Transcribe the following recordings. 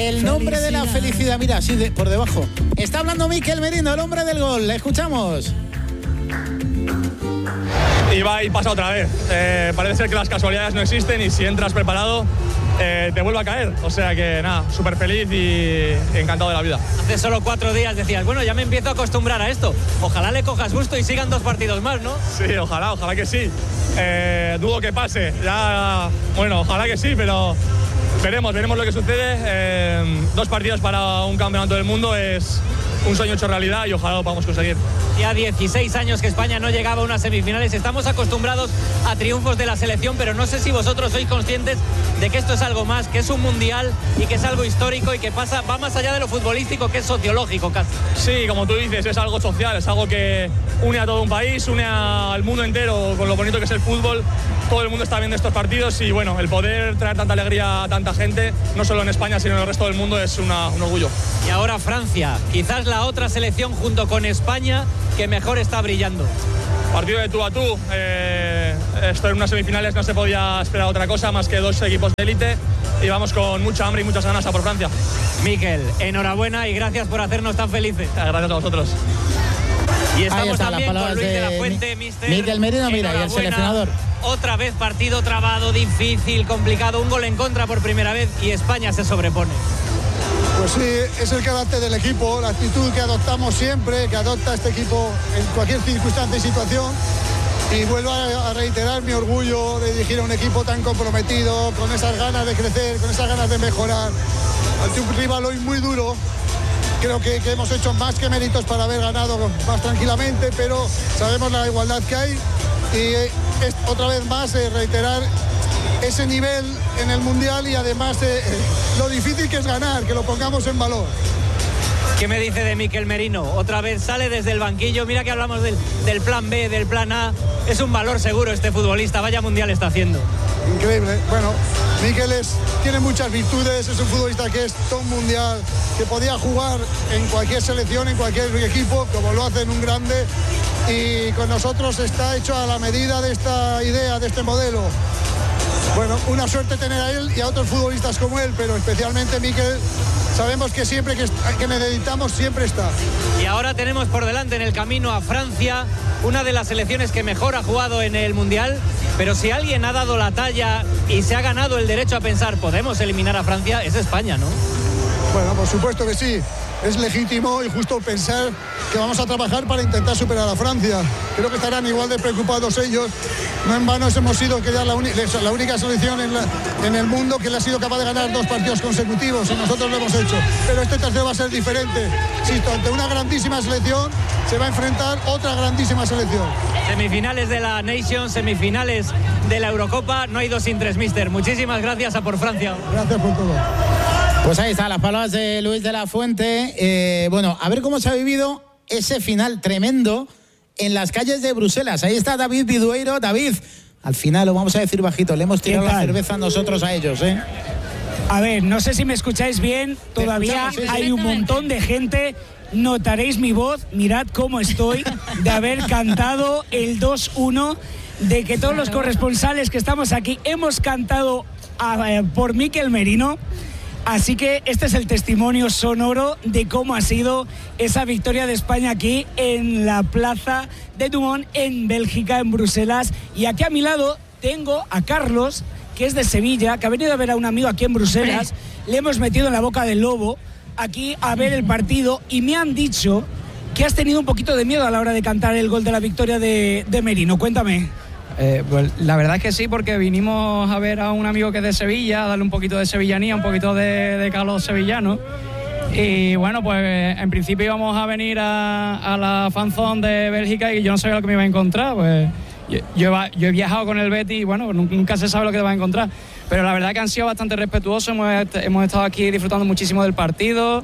El nombre de la felicidad, mira, así por debajo. Está hablando Mikel Merino, el hombre del gol. Le escuchamos. Y va y pasa otra vez. Parece ser que las casualidades no existen y si entras preparado te vuelve a caer. O sea que nada, súper feliz y encantado de la vida. Hace solo 4 días decías, bueno, ya me empiezo a acostumbrar a esto. Ojalá le cojas gusto y sigan 2 partidos más, ¿no? Sí, ojalá que sí. Dudo que pase. Ya, bueno, ojalá que sí, pero veremos lo que sucede. 2 partidos para un campeonato del mundo es un sueño hecho realidad y ojalá lo podamos conseguir. Ya 16 años que España no llegaba a unas semifinales. Estamos acostumbrados a triunfos de la selección, pero no sé si vosotros sois conscientes de que esto es algo más, que es un mundial y que es algo histórico y que va más allá de lo futbolístico, que es sociológico casi. Sí, como tú dices, es algo social, es algo que une a todo un país, une al mundo entero con lo bonito que es el fútbol. Todo el mundo está viendo estos partidos y bueno, el poder traer tanta alegría a tanta gente, no solo en España sino en el resto del mundo, es un orgullo. Y ahora Francia, quizás la otra selección junto con España que mejor está brillando. Partido de tú a tú, esto en unas semifinales no se podía esperar otra cosa más que 2 equipos de élite y vamos con mucha hambre y muchas ganas a por Francia. Mikel, enhorabuena y gracias por hacernos tan felices. Gracias a vosotros. Y estamos también con Luis de la Fuente, Mikel Merino, mira, y el seleccionador. Otra vez partido trabado, difícil, complicado, un gol en contra por primera vez y España se sobrepone. Pues sí, es el carácter del equipo, la actitud que adoptamos siempre, que adopta este equipo en cualquier circunstancia y situación. Y vuelvo a reiterar mi orgullo de dirigir a un equipo tan comprometido, con esas ganas de crecer, con esas ganas de mejorar. Ante un rival hoy muy duro, creo que hemos hecho más que méritos para haber ganado más tranquilamente, pero sabemos la igualdad que hay y otra vez más reiterar ese nivel en el Mundial y además lo difícil que es ganar, que lo pongamos en valor. ¿Qué me dice de Mikel Merino? Otra vez sale desde el banquillo, mira que hablamos del plan B, del plan A, es un valor seguro este futbolista, vaya Mundial está haciendo. Increíble, bueno, Mikel tiene muchas virtudes, es un futbolista que es todo un mundial, que podía jugar en cualquier selección, en cualquier equipo, como lo hace en un grande, y con nosotros está hecho a la medida de esta idea, de este modelo. Bueno, una suerte tener a él y a otros futbolistas como él, pero especialmente Mikel, sabemos que siempre que necesitamos siempre está. Y ahora tenemos por delante en el camino a Francia, una de las selecciones que mejor ha jugado en el Mundial, pero si alguien ha dado la talla y se ha ganado el derecho a pensar podemos eliminar a Francia, es España, ¿no? Bueno, por supuesto que sí. Es legítimo y justo pensar que vamos a trabajar para intentar superar a Francia. Creo que estarán igual de preocupados ellos. No en vano hemos sido la única selección en el mundo que le ha sido capaz de ganar 2 partidos consecutivos y nosotros lo hemos hecho. Pero este tercero va a ser diferente. Insisto, ante una grandísima selección se va a enfrentar otra grandísima selección. Semifinales de la Nations, semifinales de la Eurocopa, no hay 2 sin 3, mister. Muchísimas gracias a por Francia. Gracias por todo. Pues ahí están las palabras de Luis de la Fuente. Bueno, a ver cómo se ha vivido ese final tremendo en las calles de Bruselas. Ahí está David Bidueiro. David, al final lo vamos a decir bajito, le hemos tirado la cerveza nosotros a ellos, ¿eh? A ver, no sé si me escucháis bien, todavía hay un montón de gente. Notaréis mi voz, mirad cómo estoy de haber cantado el 2-1, de que todos los corresponsales que estamos aquí hemos cantado por Mikel Merino. Así que este es el testimonio sonoro de cómo ha sido esa victoria de España aquí en la plaza de Dumont, en Bélgica, en Bruselas. Y aquí a mi lado tengo a Carlos, que es de Sevilla, que ha venido a ver a un amigo aquí en Bruselas. Le hemos metido en la boca del lobo aquí a ver el partido y me han dicho que has tenido un poquito de miedo a la hora de cantar el gol de la victoria de Merino. Cuéntame. Pues la verdad es que sí, porque vinimos a ver a un amigo que es de Sevilla, a darle un poquito de sevillanía, un poquito de calor sevillano. Y bueno, pues en principio íbamos a venir a la fanzone de Bélgica y yo no sabía lo que me iba a encontrar. Pues yo he viajado con el Betis y bueno, nunca se sabe lo que te vas a encontrar. Pero la verdad que han sido bastante respetuosos, hemos estado aquí disfrutando muchísimo del partido,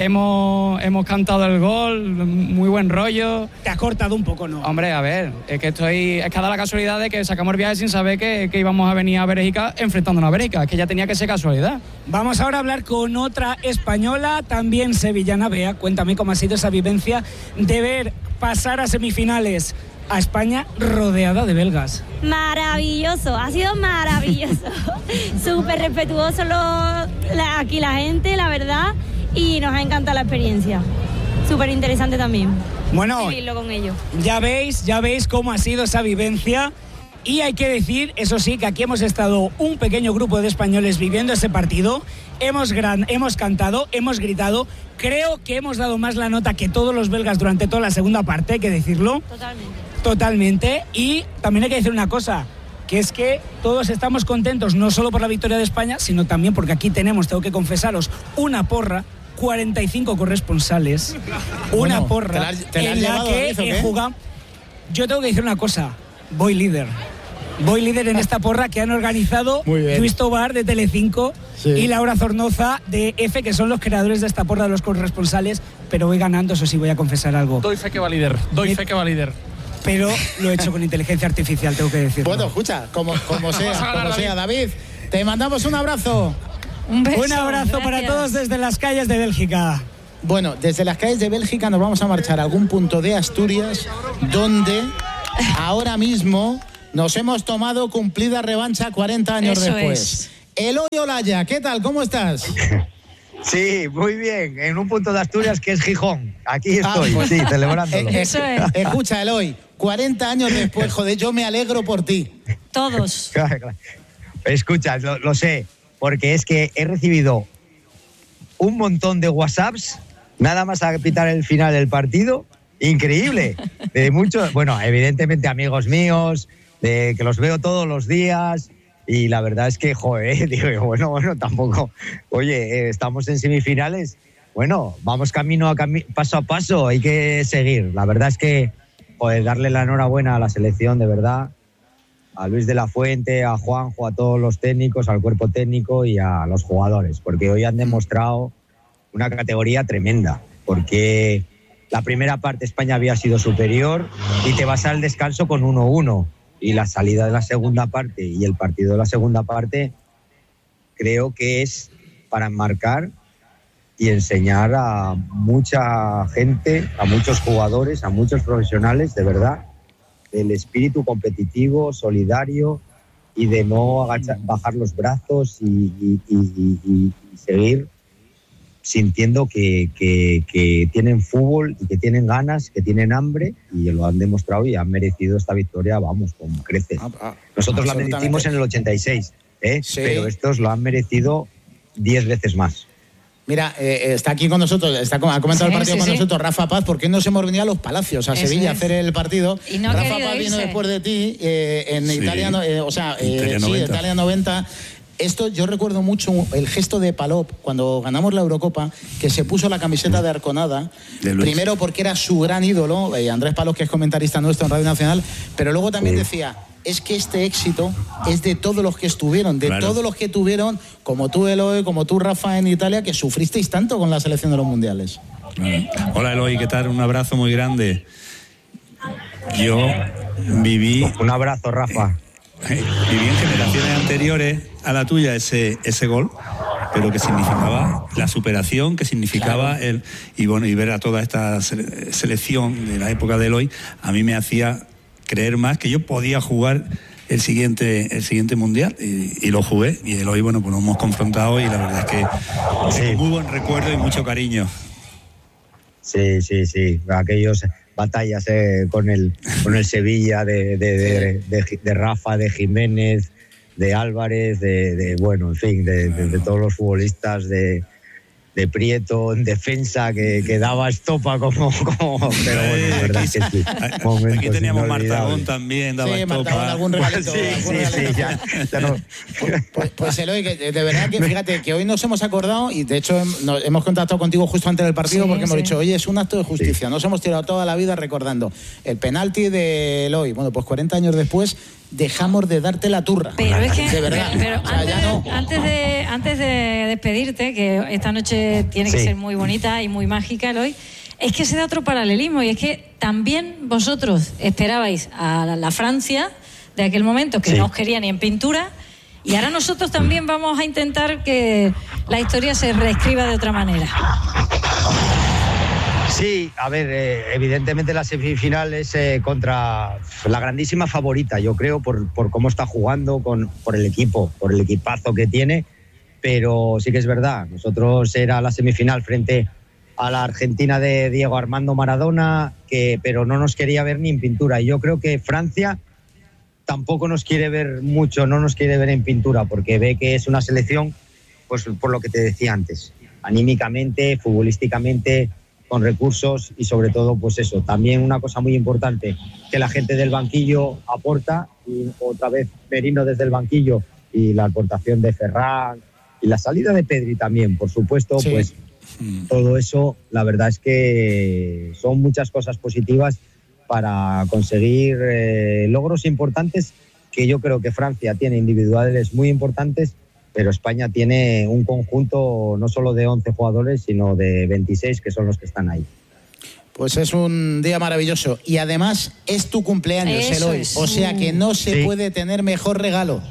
hemos cantado el gol, muy buen rollo. Te ha cortado un poco, ¿no? Hombre, a ver, es que ha dado la casualidad de que sacamos el viaje sin saber que íbamos a venir a Bélgica enfrentándonos a Bélgica, es que ya tenía que ser casualidad. Vamos ahora a hablar con otra española, también sevillana. Bea, cuéntame cómo ha sido esa vivencia de ver pasar a semifinales a España rodeada de belgas. Maravilloso, ha sido maravilloso. Súper respetuoso aquí la gente, la verdad, y nos ha encantado la experiencia. Súper interesante también. Bueno, vivirlo con ellos. Ya veis cómo ha sido esa vivencia. Y hay que decir, eso sí, que aquí hemos estado un pequeño grupo de españoles viviendo ese partido. Hemos cantado, hemos gritado. Creo que hemos dado más la nota que todos los belgas durante toda la segunda parte, hay que decirlo. Totalmente. Y también hay que decir una cosa, que es que todos estamos contentos no solo por la victoria de España, sino también porque aquí tenemos, tengo que confesaros, una porra, 45 corresponsales, una porra en la que he jugado. Yo tengo que decir una cosa, voy líder en esta porra que han organizado Luis Tobar de Telecinco y Laura Zornoza de EFE, que son los creadores de esta porra de los corresponsales, pero voy ganando, eso sí, voy a confesar algo. Doy fe que va líder. Pero lo he hecho con inteligencia artificial, tengo que decirlo. Bueno, escucha, como sea, David, te mandamos un abrazo. Un beso. Un abrazo para todos desde las calles de Bélgica. Bueno, desde las calles de Bélgica nos vamos a marchar a algún punto de Asturias donde ahora mismo nos hemos tomado cumplida revancha 40 años después. Eloy Olaya, ¿qué tal? ¿Cómo estás? Sí, muy bien. En un punto de Asturias que es Gijón. Aquí estoy, sí, celebrándolo. Eso es. Escucha, Eloy, 40 años después, joder, yo me alegro por ti. Todos. Claro. Escucha, lo sé, porque es que he recibido un montón de WhatsApps nada más a pitar el final del partido. Increíble. De muchos, bueno, evidentemente amigos míos, de que los veo todos los días. Y la verdad es que, digo, bueno, tampoco. Oye, estamos en semifinales. Bueno, vamos paso a paso, hay que seguir. La verdad es que, darle la enhorabuena a la selección, de verdad. A Luis de la Fuente, a Juanjo, a todos los técnicos, al cuerpo técnico y a los jugadores. Porque hoy han demostrado una categoría tremenda. Porque la primera parte España había sido superior y te vas al descanso con 1-1. Y la salida de la segunda parte y el partido de la segunda parte creo que es para enmarcar y enseñar a mucha gente, a muchos jugadores, a muchos profesionales, de verdad, el espíritu competitivo, solidario y de no bajar los brazos y seguir sintiendo que tienen fútbol y que tienen ganas, que tienen hambre, y lo han demostrado y han merecido esta victoria, vamos, con creces. Nosotros la merecimos en el 86, sí. Pero estos lo han merecido 10 veces más. Mira, está aquí con nosotros, ha comentado el partido con nosotros Rafa Paz, porque nos hemos venido a los Palacios, a Sevilla, a hacer el partido. Y no Rafa Paz vino después de ti en Italia, Italia 90. Esto yo recuerdo mucho el gesto de Palop cuando ganamos la Eurocopa, que se puso la camiseta de Arconada, primero porque era su gran ídolo, Andrés Palop, que es comentarista nuestro en Radio Nacional, pero luego también decía, es que este éxito es de todos los que estuvieron, todos los que tuvieron, como tú, Eloy, como tú, Rafa, en Italia, que sufristeis tanto con la selección de los mundiales. Hola, Eloy, ¿qué tal? Un abrazo muy grande. Yo viví... Un abrazo, Rafa. Viví en generaciones anteriores a la tuya ese gol, pero que significaba la superación, que significaba y ver a toda esta selección de la época de Eloy, a mí me hacía creer más que yo podía jugar el siguiente mundial, y lo jugué, y Eloy, bueno, pues nos hemos confrontado y la verdad es que muy buen recuerdo y mucho cariño. Sí, aquellos batallas con el Sevilla de Rafa, de Jiménez, de Álvarez, bueno, en fin, de todos los futbolistas, de Prieto en defensa que daba estopa como pero bueno, la verdad es que sí. Aquí teníamos Martagón también, daba estopa. Algún regalito, ya no. Pues Eloy, que de verdad que fíjate que hoy nos hemos acordado, y de hecho hemos contactado contigo justo antes del partido, porque hemos dicho, oye, es un acto de justicia. Nos hemos tirado toda la vida recordando el penalti de Eloy. Bueno, pues 40 años después dejamos de darte la turra. Pero es que, de verdad. Pero antes de despedirte, que esta noche tiene que ser muy bonita y muy mágica, Eloy, es que se da otro paralelismo, y es que también vosotros esperabais a la Francia de aquel momento, que no os quería ni en pintura, y ahora nosotros también vamos a intentar que la historia se reescriba de otra manera. Sí, a ver, evidentemente la semifinal es contra la grandísima favorita, yo creo, por cómo está jugando, por el equipo, por el equipazo que tiene, pero sí que es verdad, nosotros era la semifinal frente a la Argentina de Diego Armando Maradona, pero no nos quería ver ni en pintura, y yo creo que Francia tampoco nos quiere ver mucho, no nos quiere ver en pintura, porque ve que es una selección, pues por lo que te decía antes, anímicamente, futbolísticamente, con recursos y sobre todo, pues eso, también una cosa muy importante, que la gente del banquillo aporta, y otra vez Merino desde el banquillo, y la aportación de Ferran, y la salida de Pedri también, por supuesto, sí. Pues todo eso, la verdad es que son muchas cosas positivas para conseguir logros importantes, que yo creo que Francia tiene individuales muy importantes, pero España tiene un conjunto no solo de 11 jugadores, sino de 26, que son los que están ahí. Pues es un día maravilloso. Y además es tu cumpleaños, Eloy. O sea que no se puede tener mejor regalo.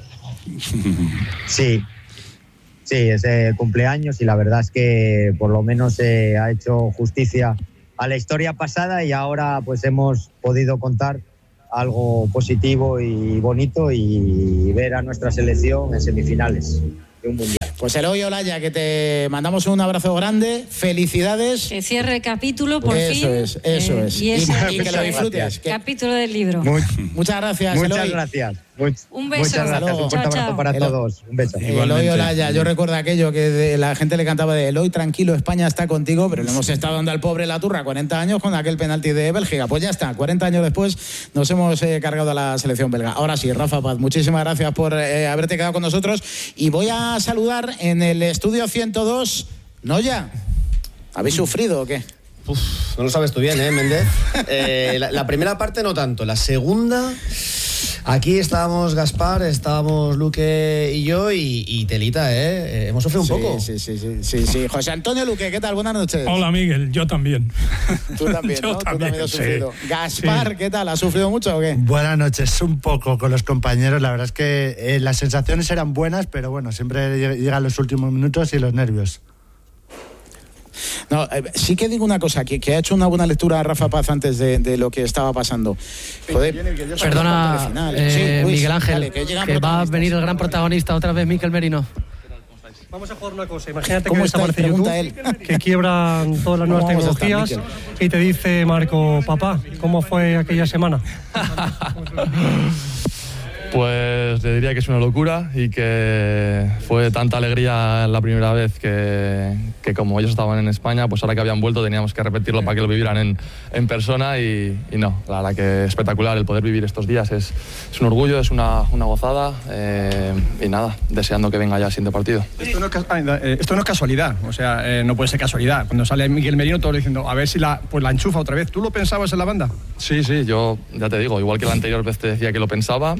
Sí, es el cumpleaños y la verdad es que por lo menos ha hecho justicia a la historia pasada y ahora pues hemos podido contar algo positivo y bonito y ver a nuestra selección en semifinales de un mundial. Pues Eloy Olaya, que te mandamos un abrazo grande, felicidades. Que cierre el capítulo por fin. Eso es. Y que lo disfrutes. Capítulo del libro. Muchas gracias, Eloy. Muchas gracias. Un beso. Muchas gracias. Un fuerte abrazo para todos. Un beso. Eloy Olaya, yo recuerdo aquello que la gente le cantaba de Eloy, tranquilo, España está contigo, pero le hemos estado dando al pobre la turra 40 años con aquel penalti de Bélgica. Pues ya está, 40 años después nos hemos cargado a la selección belga. Ahora sí, Rafa Paz, muchísimas gracias por haberte quedado con nosotros y voy a saludar en el estudio 102. Noya, ¿habéis sufrido o qué? No lo sabes tú bien, Méndez. La primera parte no tanto, la segunda... Aquí estábamos Gaspar, estábamos Luque y yo y telita, hemos sufrido un poco. Sí. José Antonio Luque, ¿qué tal? Buenas noches. Hola, Miguel, yo también. Tú también, ¿no? Yo también, tú también has sufrido. Gaspar, ¿qué tal? ¿Has sufrido mucho o qué? Buenas noches, un poco con los compañeros. La verdad es que las sensaciones eran buenas, pero bueno, siempre llegan los últimos minutos y los nervios. No, sí que digo una cosa, que ha hecho una buena lectura Rafa Paz antes de lo que estaba pasando. Perdona, Miguel Ángel, que va a venir el gran protagonista otra vez, Mikel Merino. Vamos a jugar una cosa, imagínate que desaparece YouTube, que quiebran todas las nuevas tecnologías y te dice Marco, papá, ¿cómo fue aquella semana? Pues le diría que es una locura y que fue tanta alegría la primera vez que como ellos estaban en España, pues ahora que habían vuelto teníamos que repetirlo para que lo vivieran en persona y no, la verdad que espectacular el poder vivir estos días, es un orgullo, es una gozada y nada, deseando que venga ya el siguiente partido. Esto no es casualidad, o sea, no puede ser casualidad. Cuando sale Mikel Merino todos diciendo, a ver si la enchufa otra vez. ¿Tú lo pensabas en la banda? Sí, yo ya te digo, igual que la anterior vez te decía que lo pensaba,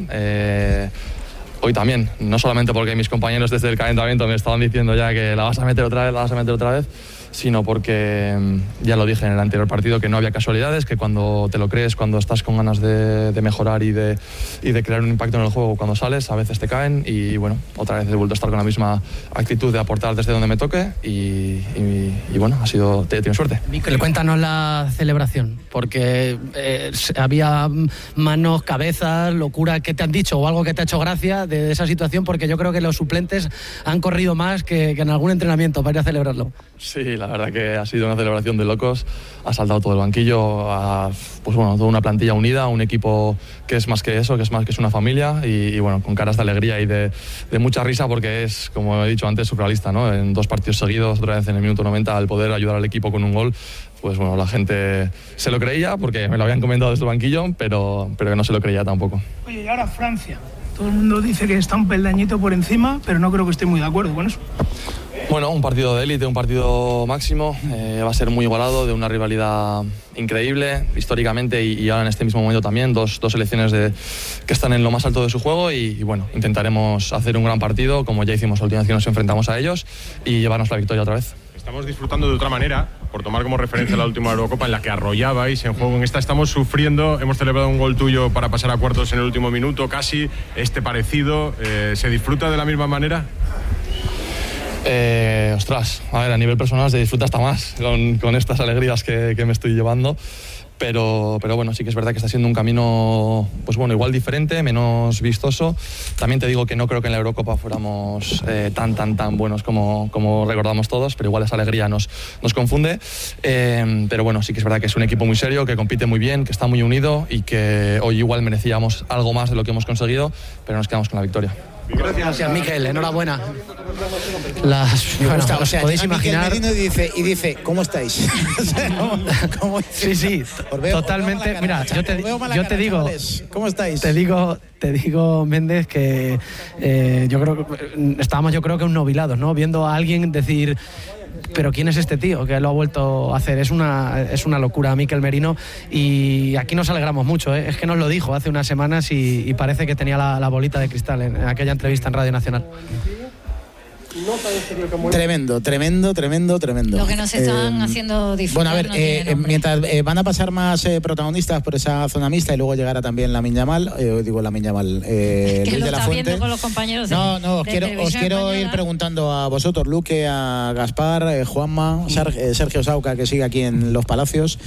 hoy también, no solamente porque mis compañeros desde el calentamiento me estaban diciendo ya que la vas a meter otra vez, sino porque ya lo dije en el anterior partido que no había casualidades, que cuando te lo crees, cuando estás con ganas de mejorar y de crear un impacto en el juego cuando sales, a veces te caen y bueno, otra vez he vuelto a estar con la misma actitud de aportar desde donde me toque y bueno, he tenido suerte. Mikel, cuéntanos la celebración, porque había manos, cabezas, locura, ¿qué te han dicho o algo que te ha hecho gracia de esa situación? Porque yo creo que los suplentes han corrido más que en algún entrenamiento para ir a celebrarlo. Sí, la verdad que ha sido una celebración de locos, ha saltado todo el banquillo, toda una plantilla unida, un equipo que es más que eso, que es una familia y bueno, con caras de alegría y de mucha risa porque es, como he dicho antes, surrealista, ¿no? En 2 partidos seguidos, otra vez en el minuto 90, al poder ayudar al equipo con un gol, pues bueno, la gente se lo creía porque me lo habían comentado desde el banquillo, pero que no se lo creía tampoco. Oye, y ahora Francia. Todo el mundo dice que está un peldañito por encima, pero no creo que esté muy de acuerdo con eso. Bueno, un partido de élite, un partido máximo, va a ser muy igualado, de una rivalidad increíble históricamente y ahora en este mismo momento también, dos selecciones que están en lo más alto de su juego y bueno, intentaremos hacer un gran partido como ya hicimos la última vez que nos enfrentamos a ellos y llevarnos la victoria otra vez. Estamos disfrutando de otra manera, por tomar como referencia la última Eurocopa en la que arrollabais en juego. En esta estamos sufriendo, hemos celebrado un gol tuyo para pasar a cuartos en el último minuto, casi, parecido. ¿Se disfruta de la misma manera? Ostras, a ver, a nivel personal se disfruta hasta más con estas alegrías que me estoy llevando. Pero bueno, sí que es verdad que está siendo un camino, pues bueno, igual diferente, menos vistoso. También te digo que no creo que en la Eurocopa fuéramos tan buenos como recordamos todos, pero igual esa alegría nos confunde. Pero bueno, sí que es verdad que es un equipo muy serio, que compite muy bien, que está muy unido y que hoy igual merecíamos algo más de lo que hemos conseguido, pero nos quedamos con la victoria. Gracias, Mikel, enhorabuena. Podéis imaginar. Y dice, ¿cómo estáis? Sí, totalmente. Mira, yo te digo, ¿cómo estáis? Te digo, Méndez, que yo creo que estábamos, un novilados, ¿no? Viendo a alguien decir, pero ¿quién es este tío que lo ha vuelto a hacer? Es una locura, Mikel Merino, y aquí nos alegramos mucho, ¿eh? Es que nos lo dijo hace unas semanas y parece que tenía la bolita de cristal en aquella entrevista en Radio Nacional. Tremendo. Lo que nos están haciendo disfrutar. Bueno, a ver, mientras van a pasar más protagonistas por esa zona mixta y luego llegará también Lamine Yamal, Luis de la Fuente. Con los compañeros os quiero ir preguntando a vosotros, Luque, a Gaspar, Juanma, Sergio Sauca, que sigue aquí en Los Palacios.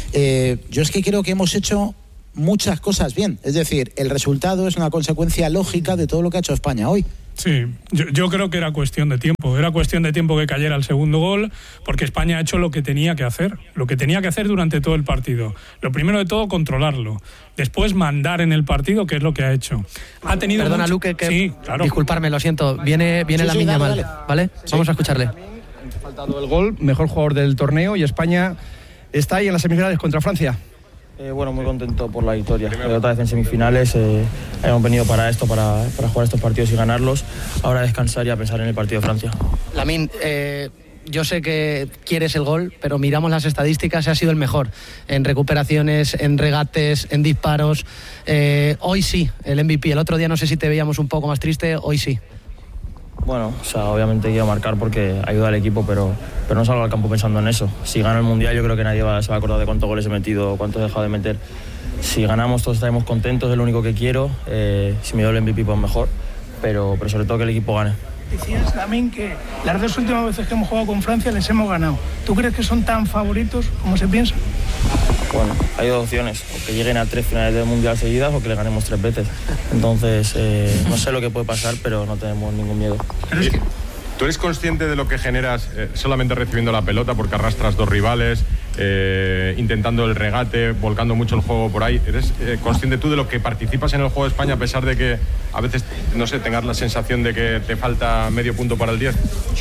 Yo es que creo que hemos hecho muchas cosas bien. Es decir, el resultado es una consecuencia lógica de todo lo que ha hecho España hoy. Sí, yo creo que era cuestión de tiempo. Era cuestión de tiempo que cayera el segundo gol, porque España ha hecho lo que tenía que hacer durante todo el partido. Lo primero de todo, controlarlo. Después, mandar en el partido, que es lo que ha hecho. Ha tenido Perdona, Luque, que sí, claro. Disculparme, lo siento. Viene Lamine Yamal, ¿vale? Sí. Vamos a escucharle. Ha faltado el gol, mejor jugador del torneo, y España está ahí en las semifinales contra Francia. Bueno, muy contento por la victoria. Otra vez en semifinales, hemos venido para esto, para jugar estos partidos y ganarlos. Ahora descansar y a pensar en el partido de Francia. Lamine, yo sé que quieres el gol, pero miramos las estadísticas, ha sido el mejor en recuperaciones, en regates, en disparos. Hoy sí, el MVP. El otro día no sé si te veíamos un poco más triste, hoy sí. Bueno, obviamente quiero marcar porque ayuda al equipo, pero no salgo al campo pensando en eso. Si gano el Mundial, yo creo que nadie se va a acordar de cuántos goles he metido o cuántos he dejado de meter. Si ganamos, todos estaremos contentos, es lo único que quiero. Si me doy el MVP, pues mejor, pero sobre todo que el equipo gane. Decías también que las dos últimas veces que hemos jugado con Francia les hemos ganado. ¿Tú crees que son tan favoritos como se piensa? Bueno, hay dos opciones, o que lleguen a 3 finales del Mundial seguidas o que le ganemos 3 veces. Entonces, no sé lo que puede pasar, pero no tenemos ningún miedo. ¿Tú eres consciente de lo que generas solamente recibiendo la pelota, porque arrastras 2 rivales, intentando el regate, volcando mucho el juego por ahí? ¿Eres consciente tú de lo que participas en el juego de España, a pesar de que a veces, no sé, tengas la sensación de que te falta medio punto para el 10?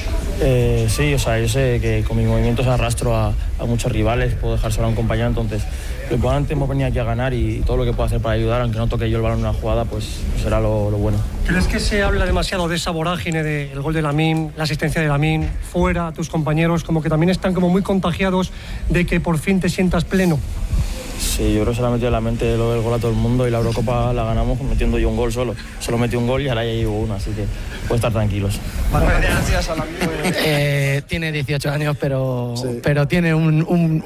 Sí, yo sé que con mis movimientos arrastro a muchos rivales, puedo dejar solo a un compañero, entonces lo importante hemos venido aquí a ganar y todo lo que puedo hacer para ayudar, aunque no toque yo el balón en una jugada, pues será lo bueno. ¿Crees que se habla demasiado de esa vorágine del gol de Lamine, la asistencia de Lamine, fuera, tus compañeros, como que también están como muy contagiados de que por fin te sientas pleno? Sí, yo creo que se le ha metido en la mente lo del gol a todo el mundo y la Eurocopa la ganamos metiendo yo un gol solo. Solo metí un gol y ahora ya llevo uno, así que puedo estar tranquilos. Gracias a la tiene 18 años, pero tiene un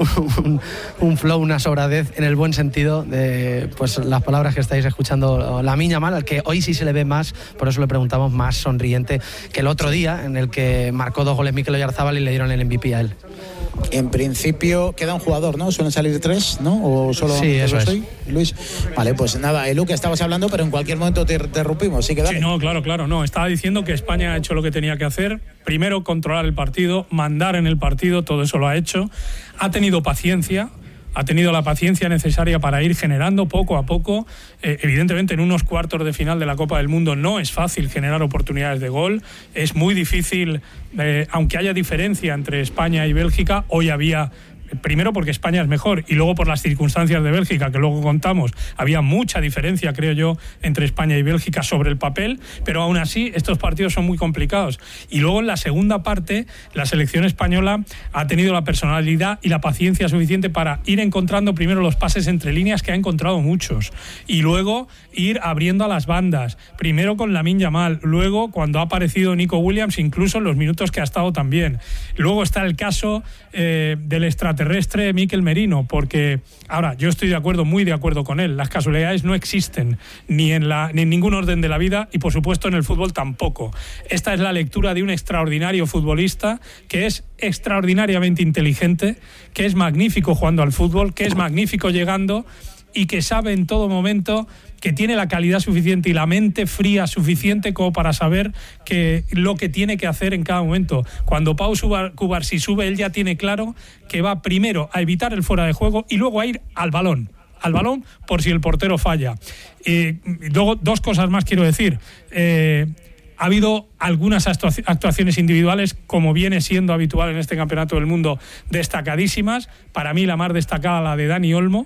flow, una sobradez en el buen sentido de pues las palabras que estáis escuchando. Lamine Yamal, al que hoy sí se le ve más, por eso le preguntamos, más sonriente que el otro día, en el que marcó 2 goles Mikel Oyarzabal y le dieron el MVP a él. En principio queda un jugador, ¿no? Suelen salir 3, ¿no? ¿O solo sí, eso es. Luis. Vale, pues nada, Luque, estabas hablando, pero en cualquier momento te interrumpimos. Sí, no, claro. No, estaba diciendo que España ha hecho lo que tenía que hacer. Primero, controlar el partido, mandar en el partido, todo eso lo ha hecho. Ha tenido paciencia. Ha tenido la paciencia necesaria para ir generando poco a poco. Evidentemente, en unos cuartos de final de la Copa del Mundo no es fácil generar oportunidades de gol. Es muy difícil, aunque haya diferencia entre España y Bélgica. Hoy había, primero porque España es mejor y luego por las circunstancias de Bélgica, que luego contamos, había mucha diferencia, creo yo, entre España y Bélgica sobre el papel, pero aún así estos partidos son muy complicados. Y luego en la segunda parte, la selección española ha tenido la personalidad y la paciencia suficiente para ir encontrando primero los pases entre líneas, que ha encontrado muchos, y luego ir abriendo a las bandas, primero con Lamine Yamal, luego cuando ha aparecido Nico Williams, incluso en los minutos que ha estado también. Luego está el caso del estratega extraterrestre Mikel Merino, porque ahora yo estoy muy de acuerdo con él. Las casualidades no existen ni en ningún orden de la vida y por supuesto en el fútbol tampoco. Esta es la lectura de un extraordinario futbolista que es extraordinariamente inteligente, que es magnífico jugando al fútbol, que es magnífico llegando y que sabe en todo momento, que tiene la calidad suficiente y la mente fría suficiente como para saber lo que tiene que hacer en cada momento. Cuando Pau Cubarsí sube, él ya tiene claro que va primero a evitar el fuera de juego y luego a ir al balón por si el portero falla. Luego, dos cosas más quiero decir. Ha habido algunas actuaciones individuales, como viene siendo habitual en este Campeonato del Mundo, destacadísimas. Para mí la más destacada, la de Dani Olmo,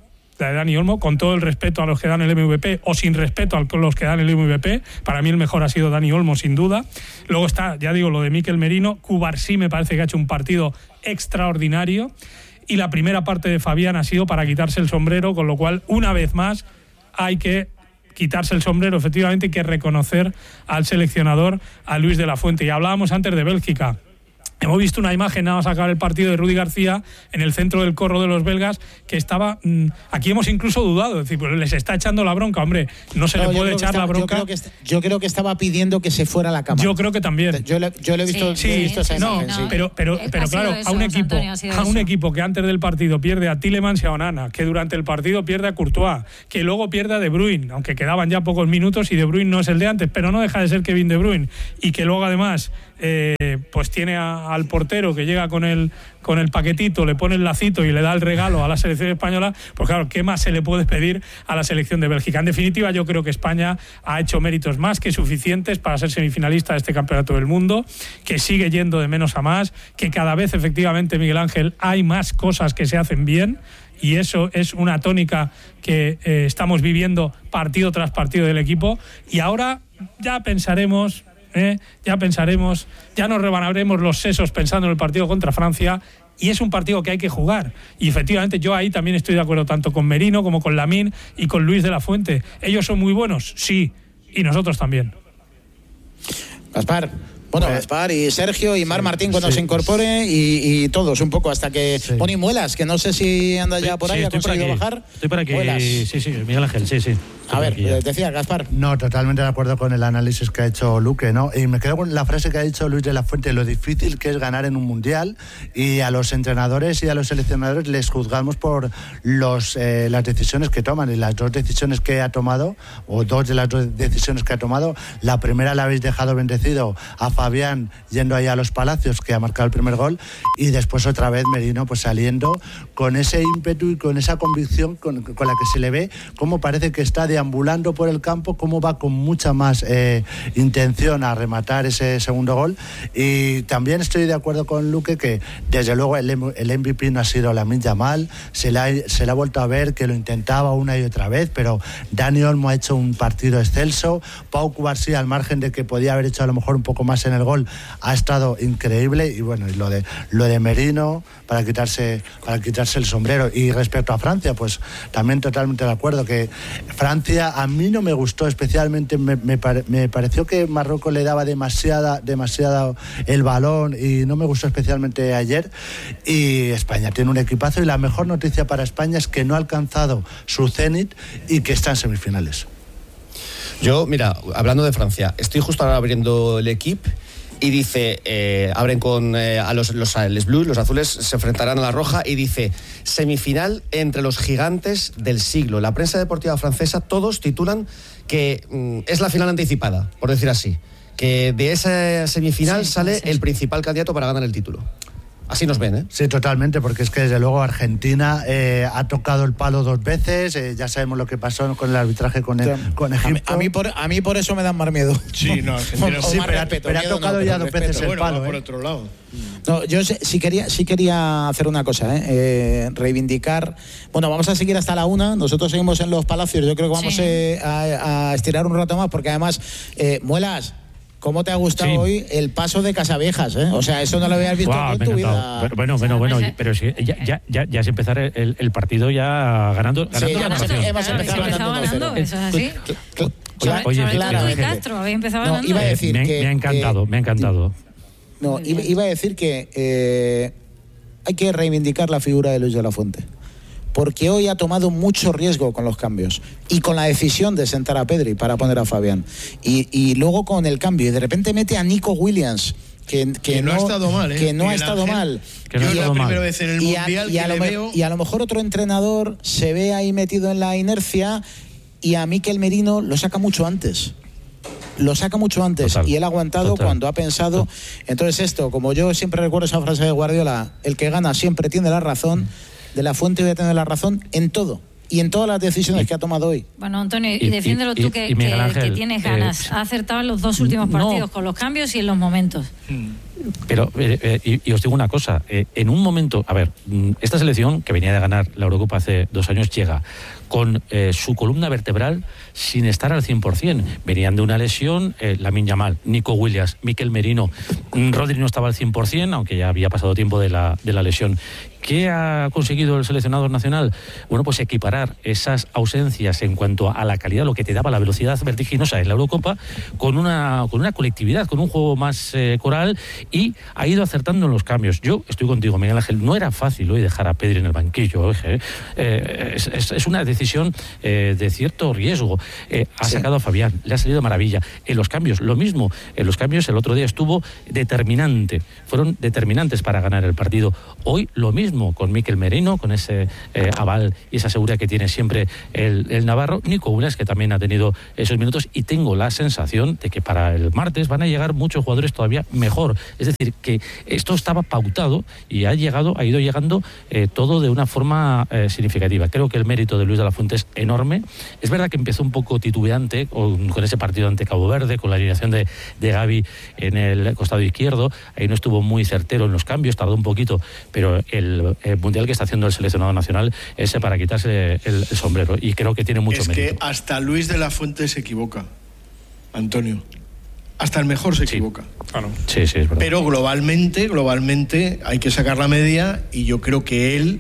con todo el respeto a los que dan el MVP o sin respeto a los que dan el MVP. Para mí el mejor ha sido Dani Olmo, sin duda. Luego está, ya digo, lo de Mikel Merino. Cubarsí me parece que ha hecho un partido extraordinario. Y la primera parte de Fabián ha sido para quitarse el sombrero, con lo cual, una vez más, hay que quitarse el sombrero, efectivamente, hay que reconocer al seleccionador, a Luis de la Fuente. Y hablábamos antes de Bélgica. Hemos visto una imagen, nada más acabar el partido, de Rudi García en el centro del corro de los belgas, que estaba... aquí hemos incluso dudado, es decir, pues les está echando la bronca, hombre, no se le puede echar la bronca. Yo creo que estaba pidiendo que se fuera a la cámara. Yo creo que también. Yo le he visto, esa imagen. Sí. Pero claro, eso, a un equipo que antes del partido pierde a Tielemans y a Onana, que durante el partido pierde a Courtois, que luego pierde a De Bruyne, aunque quedaban ya pocos minutos y De Bruyne no es el de antes, pero no deja de ser Kevin De Bruyne, y que luego además pues tiene al portero que llega con el paquetito, le pone el lacito y le da el regalo a la selección española. Pues claro, ¿qué más se le puede pedir a la selección de Bélgica? En definitiva, yo creo que España ha hecho méritos más que suficientes para ser semifinalista de este Campeonato del Mundo, que sigue yendo de menos a más, que cada vez efectivamente, Miguel Ángel, hay más cosas que se hacen bien, y eso es una tónica que estamos viviendo partido tras partido del equipo. Y ahora ya pensaremos, ya nos rebanaremos los sesos pensando en el partido contra Francia, y es un partido que hay que jugar. Y efectivamente yo ahí también estoy de acuerdo tanto con Merino como con Lamine y con Luis de la Fuente. ¿Ellos son muy buenos? Sí, y nosotros también. Gaspar. Bueno, Gaspar y Sergio y Mar Martín cuando se incorpore y todos un poco hasta que... Poni Muelas, que no sé si anda ya por ahí, ha conseguido bajar. Estoy por aquí, Muelas. Sí, Miguel Ángel, sí. A ver, decía Gaspar. No, totalmente de acuerdo con el análisis que ha hecho Luque, ¿no? Y me quedo con la frase que ha dicho Luis de la Fuente, lo difícil que es ganar en un mundial, y a los entrenadores y a los seleccionadores les juzgamos por las decisiones que toman, y las dos decisiones que ha tomado, o dos de las dos decisiones que ha tomado, la primera la habéis dejado bendecido a Fabián yendo ahí a los Palacios, que ha marcado el primer gol, y después otra vez Merino pues saliendo con ese ímpetu y con esa convicción con la que se le ve, cómo parece que está deambulando por el campo, cómo va con mucha más intención a rematar ese segundo gol. Y también estoy de acuerdo con Luque que desde luego el MVP no ha sido Lamine Yamal, se le ha vuelto a ver que lo intentaba una y otra vez, pero Dani Olmo ha hecho un partido excelso. Pau Cubarsí, al margen de que podía haber hecho a lo mejor un poco más en el gol, ha estado increíble. Y bueno, y lo de Merino para quitarse el sombrero. Y respecto a Francia, pues también totalmente de acuerdo que Francia a mí no me gustó especialmente, me pareció que Marruecos le daba demasiado el balón y no me gustó especialmente ayer. Y España tiene un equipazo, y la mejor noticia para España es que no ha alcanzado su cenit y que está en semifinales. Yo, mira, hablando de Francia, estoy justo ahora abriendo el equipo y dice, abren con les blues, los azules se enfrentarán a la roja, y dice, semifinal entre los gigantes del siglo. La prensa deportiva francesa, todos titulan que es la final anticipada, por decir así, que de esa semifinal sale el principal candidato para ganar el título. Así nos ven, ¿eh? Sí, totalmente, porque es que desde luego Argentina ha tocado el palo 2 veces, ya sabemos lo que pasó con el arbitraje con Egipto. A mí por eso me dan más miedo. Sí, no, Argentina sí, pero ha tocado ya 2 veces el palo. Por otro lado. No, yo sí quería hacer una cosa, reivindicar. Bueno, vamos a seguir hasta la 1. Nosotros seguimos en los Palacios. Yo creo que vamos a estirar un rato más, porque además, Muelas, ¿cómo te ha gustado hoy el paso de Casaviejas? O sea, eso no lo habías visto en tu vida. Bueno, pero sí, ya es empezar el partido ya ganando la nación. Hemos empezado ganando, eso es así. Oye, Castro había empezado ganando. Iba a decir que me ha encantado. No, iba a decir que hay que reivindicar la figura de Luis de la Fuente. Porque hoy ha tomado mucho riesgo con los cambios y con la decisión de sentar a Pedri para poner a Fabián. Y luego con el cambio. Y de repente mete a Nico Williams, que no ha estado mal, ¿eh? Que no ha estado mal. Yo es la primera vez en el Mundial que le veo... Y a lo mejor otro entrenador se ve ahí metido en la inercia y a Mikel Merino lo saca mucho antes. Y él ha aguantado cuando ha pensado. Entonces esto, como yo siempre recuerdo esa frase de Guardiola, el que gana siempre tiene la razón. De la Fuente debe tener la razón en todo y en todas las decisiones que ha tomado hoy. Bueno, Antonio, y defiéndelo tú que tienes ganas. Ha acertado en los 2 últimos partidos con los cambios y en los momentos. Pero, y os digo una cosa, en un momento, a ver, esta selección que venía de ganar la Eurocopa hace 2 años llega con su columna vertebral sin estar al 100%. Venían de una lesión, Lamine Yamal, Nico Williams, Mikel Merino, Rodri no estaba al 100%, aunque ya había pasado tiempo de la lesión. ¿Qué ha conseguido el seleccionador nacional? Bueno, pues equiparar esas ausencias en cuanto a la calidad, lo que te daba la velocidad vertiginosa en la Eurocopa, con una colectividad, con un juego más coral, y ha ido acertando en los cambios. Yo estoy contigo, Miguel Ángel, no era fácil hoy dejar a Pedri en el banquillo. Es una decisión de cierto riesgo. Ha sacado a Fabián, le ha salido maravilla. En los cambios, lo mismo. En los cambios, el otro día estuvo determinante. Fueron determinantes para ganar el partido. Hoy lo mismo con Mikel Merino, con ese aval y esa seguridad que tiene siempre el navarro. Nico Williams, que también ha tenido esos minutos, y tengo la sensación de que para el martes van a llegar muchos jugadores todavía mejor. Es decir, que esto estaba pautado y ha ido llegando todo de una forma significativa. Creo que el mérito de Luis de la Fuente es enorme. Es verdad que empezó un poco titubeante con ese partido ante Cabo Verde, con la alineación de Gavi en el costado izquierdo. Ahí no estuvo muy certero en los cambios, tardó un poquito, pero el mundial que está haciendo el seleccionado nacional es para quitarse el sombrero, y creo que tiene mucho mérito. Es que hasta Luis de la Fuente se equivoca, Antonio. Hasta el mejor se equivoca. Claro. Sí, es verdad. Pero globalmente hay que sacar la media, y yo creo que él,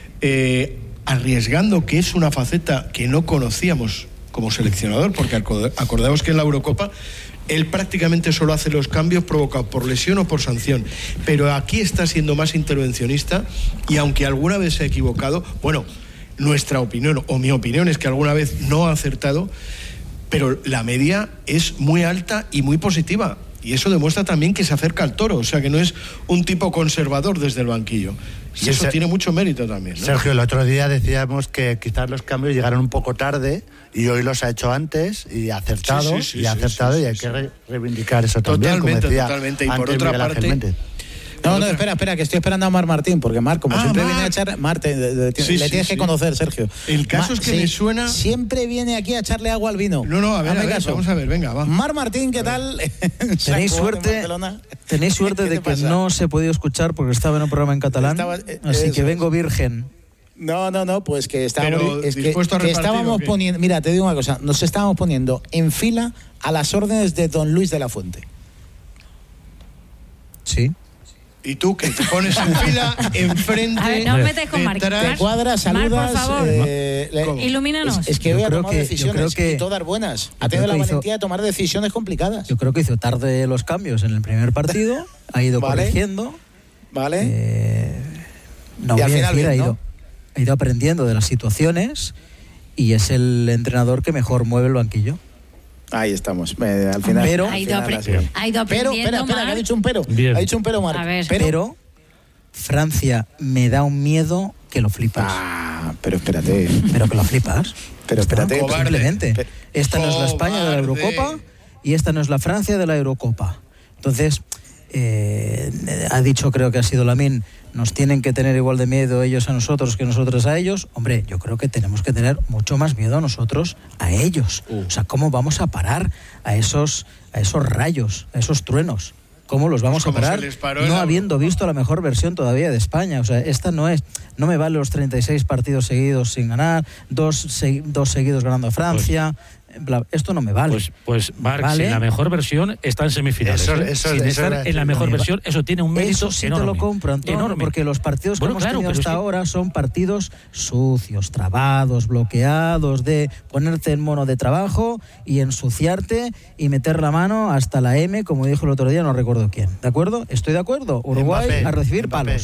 arriesgando, que es una faceta que no conocíamos como seleccionador, porque acordaos que en la Eurocopa él prácticamente solo hace los cambios provocados por lesión o por sanción, pero aquí está siendo más intervencionista, y aunque alguna vez se ha equivocado, bueno, nuestra opinión o mi opinión es que alguna vez no ha acertado, pero la media es muy alta y muy positiva, y eso demuestra también que se acerca al toro, o sea que no es un tipo conservador desde el banquillo. Y eso tiene mucho mérito también, ¿no? Sergio, el otro día decíamos que quizás los cambios llegaron un poco tarde, y hoy los ha hecho antes y ha acertado, y hay que reivindicar eso también. Totalmente. Y por otra parte... No, espera, que estoy esperando a Mar Martín, porque Mar, como siempre viene a echar... Mar, le tienes que conocer, Sergio. El caso es que me suena... Siempre viene aquí a echarle agua al vino. No, a ver, vamos a ver, venga, va. Mar Martín, ¿qué tal? Tenéis suerte de que no se ha podido escuchar porque estaba en un programa en catalán, así que vengo virgen. No, pues que estábamos poniendo... Mira, te digo una cosa, nos estábamos poniendo en fila a las órdenes de don Luis de la Fuente. Sí. Y tú, que te pones en fila, enfrente... A ver, no os metes con Marc. Te cuadras, saludas... Mar, por favor, ilumínanos. Es que hoy ha tomado decisiones, y todas buenas. Ha tenido la valentía de tomar decisiones complicadas. Yo creo que hizo tarde los cambios en el primer partido, ha ido corrigiendo. Vale. No voy a decir, ha ido aprendiendo de las situaciones, y es el entrenador que mejor mueve el banquillo. Ahí estamos, al final. Ha ido aprendiendo. Pero, espera, que ha dicho un pero. Bien. Ha dicho un pero, Marc. Pero Francia me da un miedo que lo flipas. Pero espérate. Pero que lo flipas. Pero espérate. Simplemente. Esta no es la España de la Eurocopa, y esta no es la Francia de la Eurocopa. Entonces, ha dicho, creo que ha sido Lamine, nos tienen que tener igual de miedo ellos a nosotros que nosotros a ellos. Hombre, yo creo que tenemos que tener mucho más miedo a nosotros a ellos. O sea, ¿cómo vamos a parar a esos rayos, a esos truenos? ¿Cómo los vamos a parar? No habiendo visto la mejor versión todavía de España. O sea, esta no me vale los 36 partidos seguidos sin ganar, dos seguidos ganando a Francia. Esto no me vale. Pues Marc, ¿vale? Si la mejor versión está en semifinales. Sin estar en la mejor versión, eso tiene un mérito sí enorme. Te lo compro, Antonio, enorme. Porque los partidos que hemos tenido hasta ahora son partidos sucios, trabados, bloqueados, de ponerte en mono de trabajo y ensuciarte y meter la mano hasta la M, como dijo el otro día, no recuerdo quién. ¿De acuerdo? Estoy de acuerdo. Uruguay a recibir palos.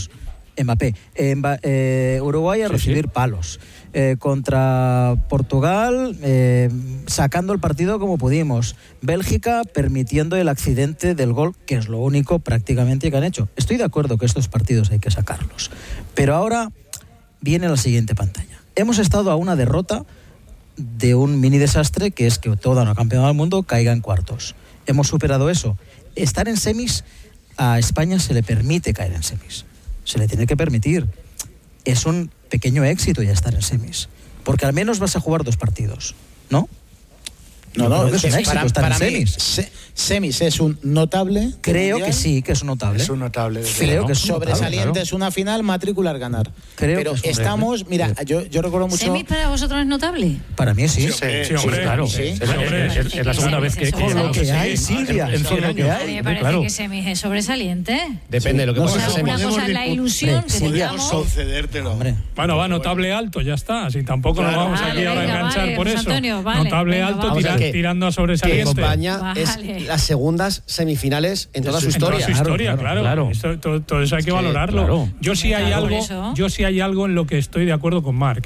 Mbappé. Uruguay a recibir palos. Contra Portugal, sacando el partido como pudimos. Bélgica permitiendo el accidente del gol, que es lo único prácticamente que han hecho. Estoy de acuerdo que estos partidos hay que sacarlos. Pero ahora viene la siguiente pantalla. Hemos estado a una derrota de un mini desastre, que es que toda una campeona del mundo caiga en cuartos. Hemos superado eso. Estar en semis, a España se le permite caer en semis. Se le tiene que permitir. Es un pequeño éxito ya estar en semis, porque al menos vas a jugar 2 partidos, ¿no? No, es un éxito estar en semis. Semis es un notable. Creo que sí, que es un notable. Es un notable. Creo que es sobresaliente, es una final, matrículas ganar. Pero estamos, mira, yo recuerdo mucho. ¿Semis para vosotros es notable? Para mí sí. Sí, hombre, claro. Es la segunda vez que con lo que hay, Silvia. A mí me parece que semis es sobresaliente. Depende de lo que pasa. Una cosa es la ilusión que tengamos. Concedértelo. Bueno, va notable alto, ya está. Así tampoco nos vamos aquí ahora a enganchar por eso. Notable alto, tirando a sobresaliente. España es las segundas semifinales en toda su historia. Claro. Todo eso hay que valorarlo. Claro. Yo sí hay algo en lo que estoy de acuerdo con Marc,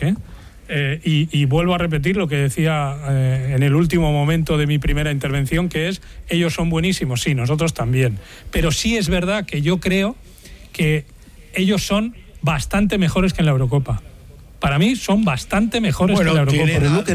y vuelvo a repetir lo que decía en el último momento de mi primera intervención, que es, ellos son buenísimos, sí, nosotros también. Pero sí es verdad que yo creo que ellos son bastante mejores que en la Eurocopa. Para mí son bastante mejores que la Eurocopa.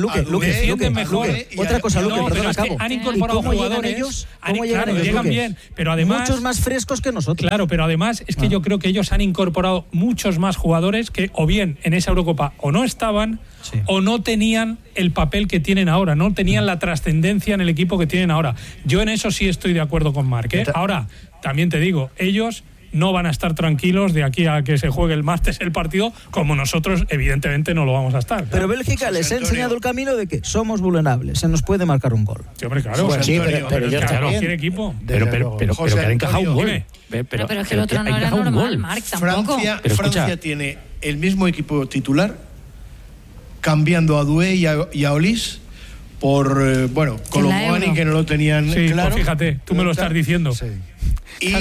Luque. Otra cosa, Luque, perdón, acabo. Han incorporado jugadores. Llegan bien, pero además muchos más frescos que nosotros. Claro, pero además es que yo creo que ellos han incorporado muchos más jugadores que o bien en esa Eurocopa o no estaban o no tenían el papel que tienen ahora, no tenían la trascendencia en el equipo que tienen ahora. Yo en eso sí estoy de acuerdo con Marc. Ahora, también te digo, ellos no van a estar tranquilos de aquí a que se juegue el martes el partido, como nosotros evidentemente no lo vamos a estar. Pero Bélgica les ha enseñado el camino de que somos vulnerables, se nos puede marcar un gol. Sí, hombre, claro. Bueno, pero yo también. ¿Quiere equipo? Pero que ha encajado un gol. Pero es que el otro no era normal, Marc, tampoco. Francia tiene el mismo equipo titular, cambiando a Doué y a Olis por, Colomboani, que no lo tenían claro. Pues fíjate, tú me lo estás diciendo. Sí. Y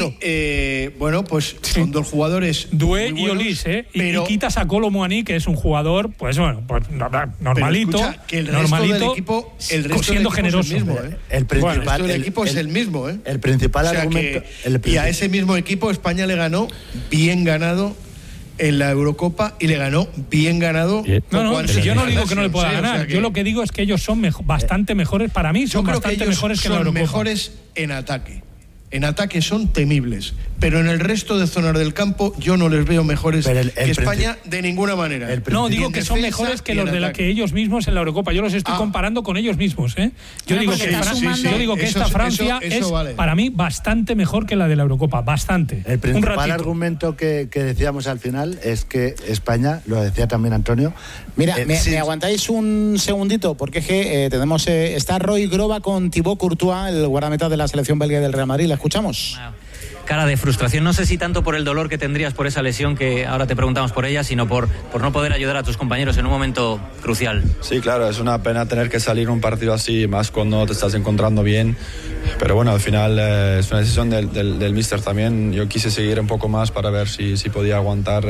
son 2 jugadores Doué y Olis, y quitas a Colomboani, que es un jugador normalito, escucha, que el resto del equipo, siendo generoso. Es el mismo, el principal del equipo es el mismo, El principal argumento. Y a ese mismo equipo España le ganó bien ganado en la Eurocopa y le ganó bien ganado. Yo no digo que no le pueda ganar. Yo lo que digo es que ellos son bastante mejores. Para mí son bastante mejores que en la Eurocopa. Son mejores en ataque. En ataque son temibles, pero en el resto de zonas del campo yo no les veo mejores que España de ninguna manera. No, digo que son mejores que los de la que ellos mismos en la Eurocopa. Yo los estoy comparando con ellos mismos. Yo digo que esta Francia es para mí bastante mejor que la de la Eurocopa, bastante. El principal argumento que decíamos al final es que España, lo decía también Antonio. Mira, ¿me aguantáis un segundito? Porque es que está Roy Groba con Thibaut Courtois, el guardameta de la selección belga del Real Madrid. La escuchamos. Cara de frustración, no sé si tanto por el dolor que tendrías por esa lesión, que ahora te preguntamos por ella, sino por no poder ayudar a tus compañeros en un momento crucial. Sí, claro, es una pena tener que salir un partido así, más cuando te estás encontrando bien, pero bueno, al final es una decisión del míster también. Yo quise seguir un poco más para ver si podía aguantar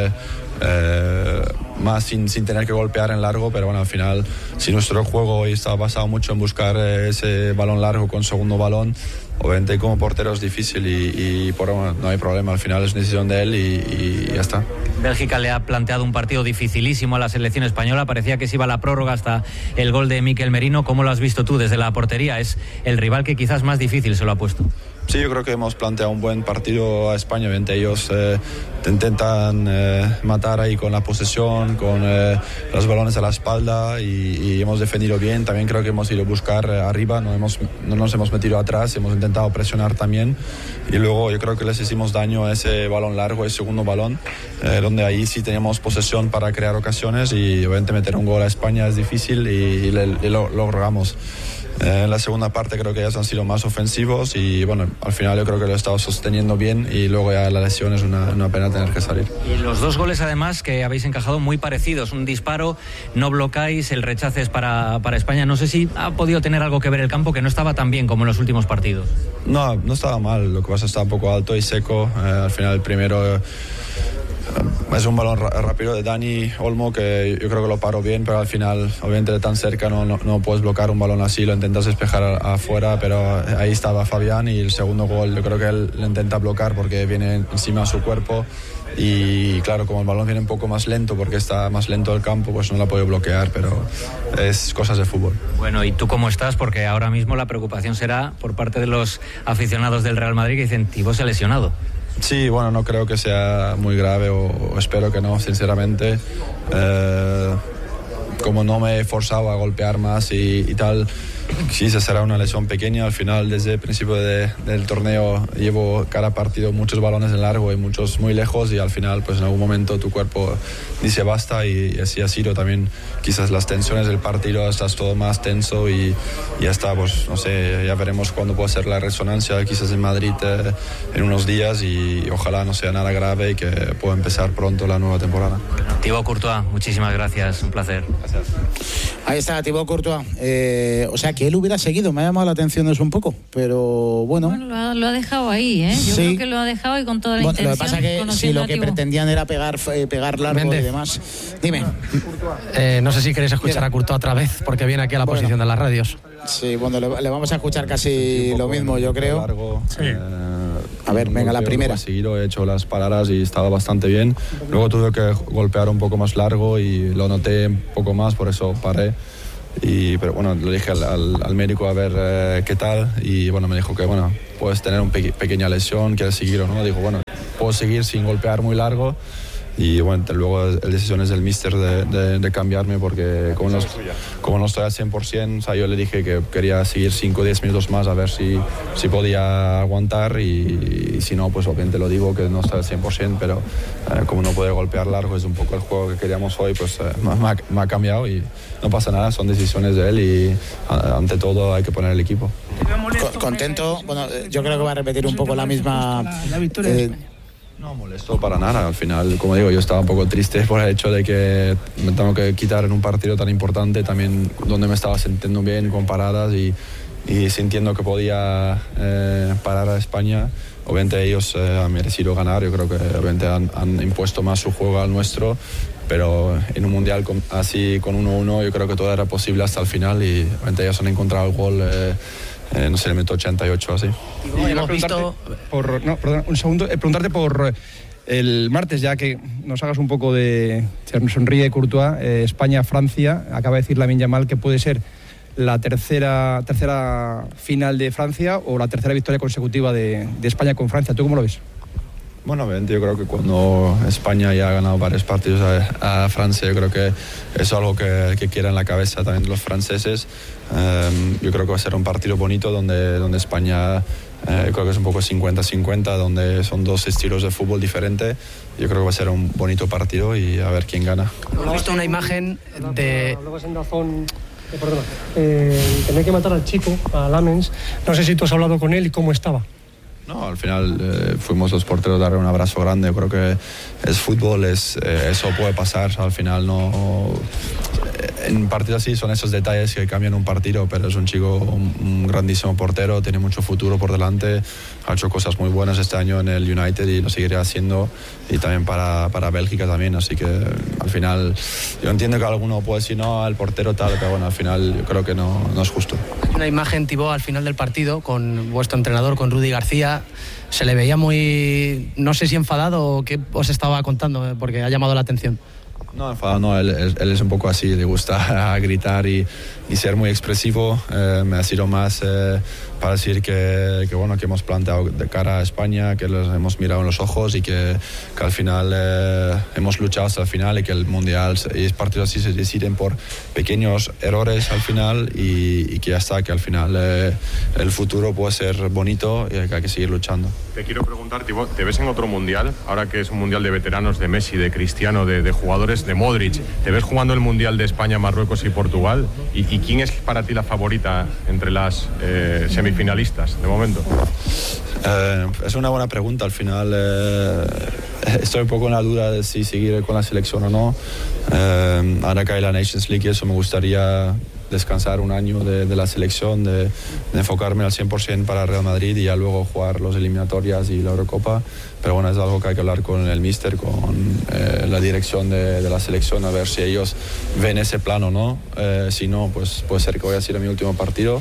más sin tener que golpear en largo, pero bueno, al final, si nuestro juego hoy está basado mucho en buscar ese balón largo con segundo balón, obviamente como portero es difícil y no hay problema, al final es una decisión de él y ya está. Bélgica le ha planteado un partido dificilísimo a la selección española, parecía que se iba a la prórroga hasta el gol de Mikel Merino. ¿Cómo lo has visto tú desde la portería? Es el rival que quizás más difícil se lo ha puesto. Sí, yo creo que hemos planteado un buen partido a España. Obviamente ellos te intentan matar ahí con la posesión, con los balones a la espalda y hemos defendido bien. También creo que hemos ido a buscar arriba, no nos hemos metido atrás, hemos intentado presionar también. Y luego yo creo que les hicimos daño a ese balón largo, el segundo balón, donde ahí sí teníamos posesión para crear ocasiones y obviamente meter un gol a España es difícil y lo logramos. En la segunda parte creo que ellos han sido más ofensivos y bueno, al final yo creo que lo he estado sosteniendo bien y luego ya la lesión es una pena tener que salir. Y los 2 goles además que habéis encajado muy parecidos, un disparo, no blocáis, el rechace es para España. No sé si ha podido tener algo que ver el campo, que no estaba tan bien como en los últimos partidos. No estaba mal, lo que pasa está un poco alto y seco. Al final el primero Es un balón rápido de Dani Olmo que yo creo que lo paró bien, pero al final, obviamente de tan cerca no puedes bloquear un balón así, lo intentas despejar afuera, pero ahí estaba Fabián y el segundo gol yo creo que él lo intenta bloquear porque viene encima de su cuerpo y claro, como el balón viene un poco más lento porque está más lento el campo, pues no la puedo bloquear, pero es cosas de fútbol. Bueno, ¿y tú cómo estás? Porque ahora mismo la preocupación será por parte de los aficionados del Real Madrid que dicen Thibaut se ha lesionado. Sí, bueno, no creo que sea muy grave o espero que no, sinceramente. Como no me he forzado a golpear más y tal, sí, se será una lesión pequeña. Al final, desde el principio del torneo, llevo cada partido muchos balones en largo y muchos muy lejos y al final, pues en algún momento tu cuerpo dice basta y así ha sido también. Quizás las tensiones del partido, estás todo más tenso y ya está, pues no sé, ya veremos cuándo puede ser la resonancia, quizás en Madrid en unos días y ojalá no sea nada grave y que pueda empezar pronto la nueva temporada. Thibaut Courtois, muchísimas gracias, un placer. Gracias. Ahí está Thibaut Courtois. O sea, que él hubiera seguido, me ha llamado la atención eso un poco, pero bueno. Lo ha dejado ahí, ¿eh? Yo creo que lo ha dejado y con toda la intención. Lo que pasa es que si lo que pretendían era pegar largo Méndez. Y demás. Dime. No sé si queréis escuchar a Courtois otra vez, porque viene aquí a la posición de las radios. Sí, bueno, le vamos a escuchar casi lo mismo, yo creo. Largo, sí. A ver, venga, la primera. He hecho las paradas y estaba bastante bien. Luego tuve que golpear un poco más largo y lo noté un poco más, por eso paré. Pero bueno, le dije al médico a ver qué tal y bueno, me dijo que bueno, puedes tener una pequeña lesión, quieres seguir o no. Digo, bueno, puedo seguir sin golpear muy largo. Y bueno, luego la decisión es del míster de cambiarme porque como no estoy al 100%, o sea, yo le dije que quería seguir 5 o 10 minutos más a ver si podía aguantar y si no, pues obviamente lo digo que no estoy al 100%, pero como no puedo golpear largo, es un poco el juego que queríamos hoy, pues me ha cambiado y no pasa nada, son decisiones de él y ante todo hay que poner el equipo. Contento, bueno, yo creo que va a repetir un poco la misma... La victoria de España. No molesto para nada, al final, como digo, yo estaba un poco triste por el hecho de que me tengo que quitar en un partido tan importante, también donde me estaba sintiendo bien con paradas y sintiendo que podía parar a España. Obviamente ellos han merecido ganar, yo creo que obviamente han impuesto más su juego al nuestro, pero en un mundial así con 1-1 yo creo que todo era posible hasta el final y obviamente ellos han encontrado el gol. No sé, el minuto 88 así. Hemos visto... un segundo. Preguntarte por el martes, ya que nos hagas un poco de... Se sonríe Courtois, España-Francia. Acaba de decir Lamine Yamal que puede ser la tercera final de Francia o la tercera victoria consecutiva de España con Francia. ¿Tú cómo lo ves? Bueno, obviamente yo creo que cuando España ya ha ganado varios partidos a Francia, yo creo que es algo que quiera en la cabeza también de los franceses. Yo creo que va a ser un partido bonito donde España creo que es un poco 50-50, donde son dos estilos de fútbol diferentes. Yo creo que va a ser un bonito partido y a ver quién gana. Hemos visto una imagen de... Tener que matar al chico, a Lamens. No sé si tú has hablado con él y cómo estaba. No, al final fuimos los porteros a darle un abrazo grande. Yo creo que es fútbol, eso puede pasar. Al final no... En partidos así son esos detalles que cambian un partido, pero es un chico, un grandísimo portero, tiene mucho futuro por delante, ha hecho cosas muy buenas este año en el United y lo seguirá haciendo, y también para Bélgica también, así que al final yo entiendo que alguno puede decir no, el portero tal, pero bueno, al final yo creo que no es justo. Una imagen, Thibaut, al final del partido con vuestro entrenador, con Rudi García, se le veía muy, no sé si enfadado o qué os estaba contando, porque ha llamado la atención. No, enfadado no, él es un poco así, le gusta gritar y ser muy expresivo. Me ha sido más para decir que bueno, que hemos planteado de cara a España, que los hemos mirado en los ojos y que al final hemos luchado hasta el final y que el Mundial y partidos así se deciden por pequeños errores al final y que ya está, que al final el futuro puede ser bonito y que hay que seguir luchando. Te quiero preguntar, Thibaut, ¿te ves en otro Mundial? Ahora que es un Mundial de veteranos, de Messi, de Cristiano, de jugadores, de Modric, ¿te ves jugando el Mundial de España, Marruecos y Portugal? ¿Y quién es para ti la favorita entre las semifinalistas de momento? Es una buena pregunta. Al final estoy un poco en la duda de si seguir con la selección o no. Ahora que hay la Nations League, eso me gustaría descansar un año de la selección, de enfocarme al 100% para Real Madrid y ya luego jugar los eliminatorias y la Eurocopa. Pero bueno, es algo que hay que hablar con el míster, con la dirección de la selección, a ver si ellos ven ese plano o no. Si no, pues puede ser que voy a ser mi último partido.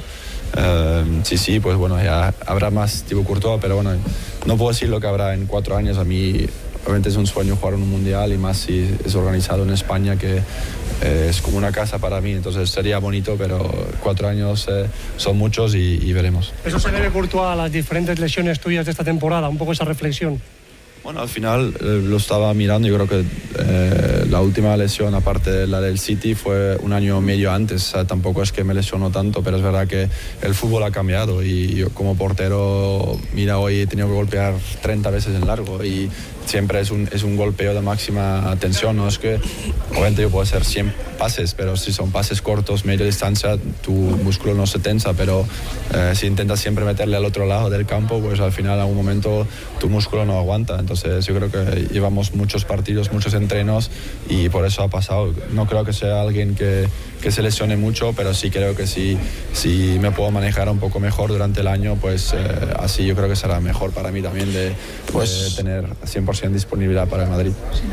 Sí, pues bueno, ya habrá más Thibaut Courtois, pero bueno, no puedo decir lo que habrá en 4 años. A mí obviamente es un sueño jugar en un mundial y más si es organizado en España, que es como una casa para mí, entonces sería bonito, pero 4 años son muchos y veremos. ¿Eso se debe, Courtois, a las diferentes lesiones tuyas de esta temporada? Un poco esa reflexión. Bueno, al final lo estaba mirando. Yo creo que la última lesión, aparte de la del City, fue un año medio antes. O sea, tampoco es que me lesionó tanto, pero es verdad que el fútbol ha cambiado y yo como portero, mira, hoy he tenido que golpear 30 veces en largo y siempre es un golpeo de máxima tensión. No es que, obviamente yo puedo hacer 100 pases, pero si son pases cortos, media distancia, tu músculo no se tensa, pero si intentas siempre meterle al otro lado del campo, pues al final en algún momento tu músculo no aguanta. Entonces yo creo que llevamos muchos partidos, muchos entrenos y por eso ha pasado. No creo que sea alguien que se lesione mucho, pero sí creo que si me puedo manejar un poco mejor durante el año, pues así yo creo que será mejor para mí también de tener 100% disponibilidad para el Madrid.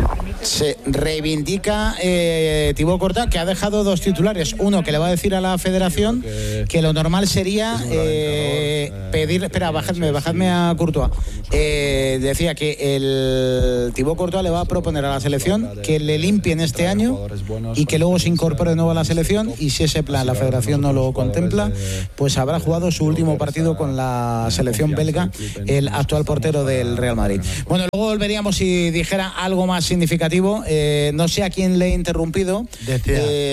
Se reivindica Thibaut Courtois, que ha dejado 2 titulares. Uno que le va a decir a la federación que lo normal sería pedir... Espera, bajadme a Courtois. Decía que el Thibaut Courtois le va a proponer a la selección que le limpien este año y que luego se incorpore de nuevo a la selección, y si ese plan la federación no lo contempla, pues habrá jugado su último partido con la selección belga, el actual portero del Real Madrid. Bueno, luego volveríamos si dijera algo más significativo. No sé a quién le he interrumpido. Decía,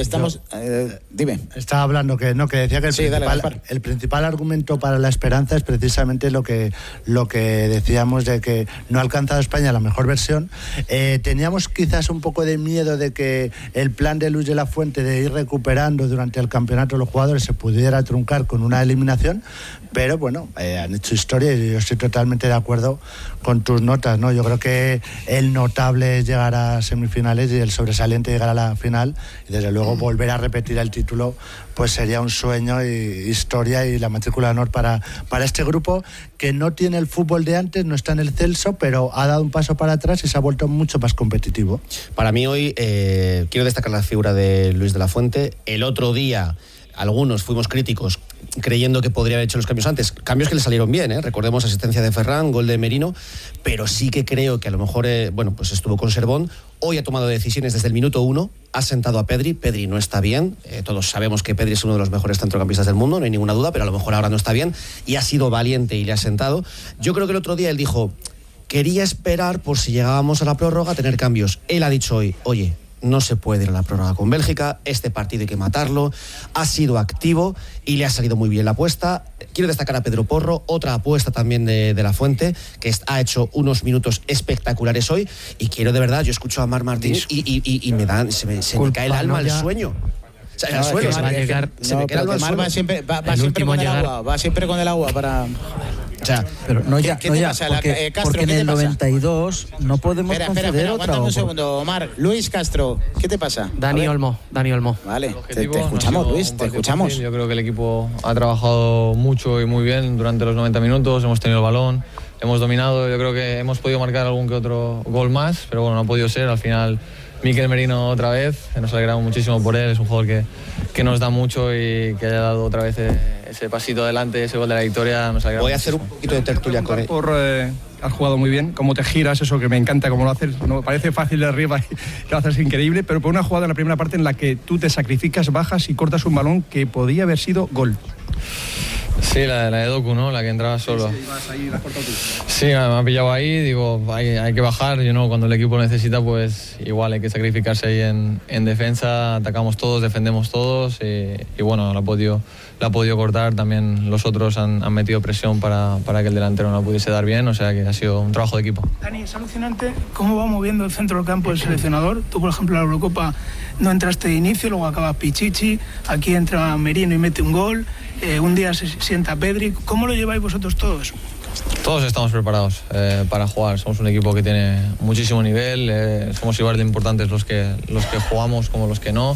dime. Estaba hablando que decía que el principal argumento para la esperanza es precisamente lo que decíamos, de que no ha alcanzado España la mejor versión. Teníamos quizás un poco de miedo de que el plan de Luis de la Fuente de ir recuperando durante el campeonato los jugadores se pudiera truncar con una eliminación, pero bueno, han hecho historia y yo estoy totalmente de acuerdo con tus notas, ¿no? Yo creo que el notable es llegar a semifinales y el sobresaliente llegar a la final, y desde luego volver a repetir el título pues sería un sueño y historia y la matrícula de honor para este grupo que no tiene el fútbol de antes, no está en el Celso, pero ha dado un paso para atrás y se ha vuelto mucho más competitivo. Para mí hoy quiero destacar la figura de Luis de la Fuente. El otro día algunos fuimos críticos creyendo que podría haber hecho los cambios antes, cambios que le salieron bien, recordemos asistencia de Ferran, gol de Merino, pero sí que creo que a lo mejor pues estuvo con Servón. Hoy ha tomado decisiones desde el minuto 1, ha sentado a Pedri no está bien, todos sabemos que Pedri es uno de los mejores centrocampistas del mundo, no hay ninguna duda, pero a lo mejor ahora no está bien, y ha sido valiente y le ha sentado. Yo creo que el otro día él dijo, quería esperar por si llegábamos a la prórroga a tener cambios. Él ha dicho hoy, oye, no se puede ir a la prórroga con Bélgica, este partido hay que matarlo. Ha sido activo y le ha salido muy bien la apuesta. Quiero destacar a Pedro Porro, otra apuesta también de la Fuente, que ha hecho unos minutos espectaculares hoy, y quiero de verdad, yo escucho a Marc Martínez y se me cae el alma al sueño. O sea, al suelo, se me cae el alma al suelo. Va siempre con el agua para... O sea, pero ¿Qué te pasa? Porque, Castro, porque en el 92 no podemos conceder otra. Un segundo, Omar. Luis Castro, ¿qué te pasa? Dani Olmo. Vale, te escuchamos, Luis, te escuchamos. Yo creo que el equipo ha trabajado mucho y muy bien durante los 90 minutos, hemos tenido el balón, hemos dominado, yo creo que hemos podido marcar algún que otro gol más, pero bueno, no ha podido ser. Al final Mikel Merino otra vez, nos alegramos muchísimo por él, es un jugador que nos da mucho, y que haya dado otra vez ese pasito adelante, ese gol de la victoria, nos alegramos. Voy a hacer un poquito de tertulia con él. Has jugado muy bien, cómo te giras, eso que me encanta, cómo lo haces, no parece fácil de arriba y lo haces increíble, pero por una jugada en la primera parte en la que tú te sacrificas, bajas y cortas un balón que podía haber sido gol. Sí, la de Doku, ¿no? La que entraba solo. Sí, me ha pillado ahí, digo, hay que bajar. Yo no, cuando el equipo necesita, pues igual hay que sacrificarse ahí en defensa. Atacamos todos, defendemos todos, y bueno, la ha podido cortar. También los otros han metido presión para que el delantero no la pudiese dar bien, o sea que ha sido un trabajo de equipo. Dani, es alucinante cómo va moviendo el centro del campo el seleccionador. Tú, por ejemplo, en la Eurocopa no entraste de inicio, luego acaba Pichichi, aquí entra Merino y mete un gol, un día se sienta Pedri. ¿Cómo lo lleváis vosotros todos? Todos estamos preparados para jugar. Somos un equipo que tiene muchísimo nivel, somos igual de importantes los que jugamos como los que no.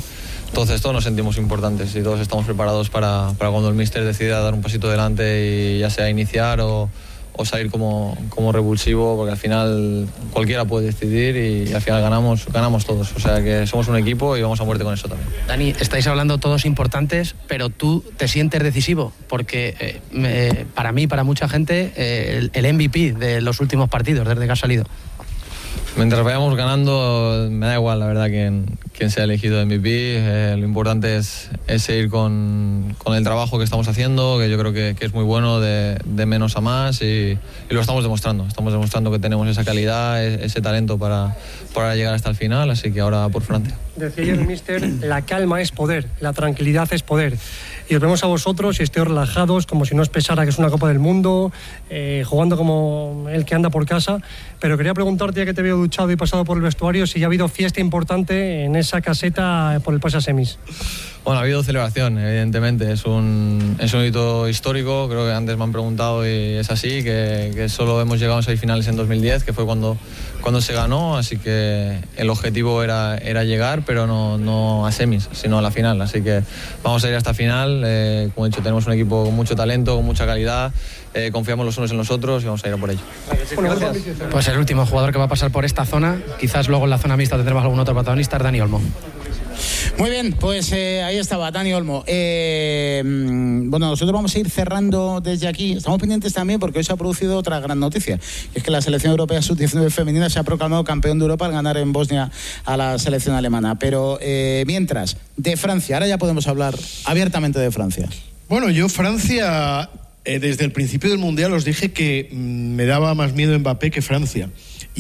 Entonces todos nos sentimos importantes y todos estamos preparados para cuando el míster decida dar un pasito adelante y ya sea iniciar o salir como revulsivo, porque al final cualquiera puede decidir y al final ganamos todos. O sea que somos un equipo y vamos a muerte con eso también. Dani, estáis hablando todos importantes, pero tú te sientes decisivo, porque para mí, para mucha gente, el MVP de los últimos partidos desde que has salido. Mientras vayamos ganando, me da igual la verdad quién sea elegido MVP. Lo importante es seguir con el trabajo que estamos haciendo, que yo creo que es muy bueno, de menos a más, y lo estamos demostrando. Estamos demostrando que tenemos esa calidad, ese talento para llegar hasta el final, así que ahora por Francia. Decía ayer el míster, la calma es poder, la tranquilidad es poder. Y os vemos a vosotros y estéis relajados, como si no os pesara que es una Copa del Mundo, jugando como el que anda por casa. Pero quería preguntarte, ya que te veo duchado y pasado por el vestuario, si ya ha habido fiesta importante en esa caseta por el pase a semis. Bueno, ha habido celebración, evidentemente. Es un hito histórico, creo que antes me han preguntado y es así, que solo hemos llegado a 6 finales en 2010, que fue cuando se ganó, así que el objetivo era llegar, pero no a semis, sino a la final. Así que vamos a ir hasta final. Como he dicho, tenemos un equipo con mucho talento, con mucha calidad, confiamos los unos en los otros y vamos a ir a por ello. Pues el último jugador que va a pasar por esta zona, quizás luego en la zona mixta tendremos algún otro protagonista, es Dani Olmo. Muy bien, pues ahí estaba Dani Olmo. Bueno, nosotros vamos a ir cerrando desde aquí. Estamos pendientes también porque hoy se ha producido otra gran noticia, que es que la selección europea sub-19 femenina se ha proclamado campeón de Europa al ganar en Bosnia a la selección alemana. Pero mientras, de Francia, ahora ya podemos hablar abiertamente de Francia. Bueno, yo Francia, desde el principio del Mundial os dije que me daba más miedo Mbappé que Francia.